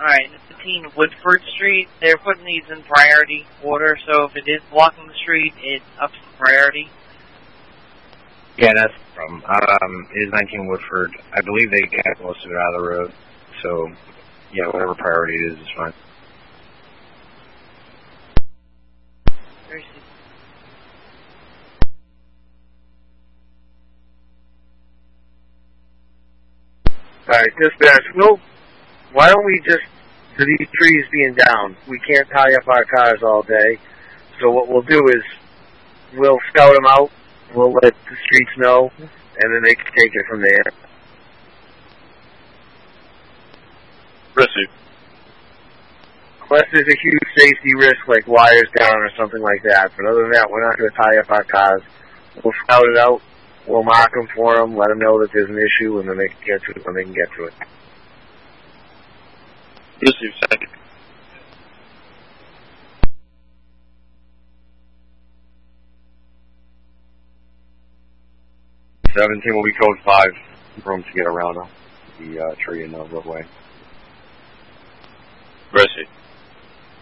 Alright, 15 Woodford Street. They're putting these in priority order, so if it is blocking the street, it ups the priority. Yeah, that's the problem. It is 19 Woodford. I believe they got most of it out of the road. So, yeah, whatever priority it is fine. Alright, dispatch, why don't we just, for these trees being down, we can't tie up our cars all day, so what we'll do is, we'll scout them out, we'll let the streets know, and then they can take it from there. Received. Unless there's a huge safety risk, like wires down or something like that, but other than that, we're not going to tie up our cars. We'll scout it out, we'll mark them for them, let them know that there's an issue, and then they can get to it when they can get to it. Received, second. Seventeen will be code 5. Room to get around the tree in the roadway. Received.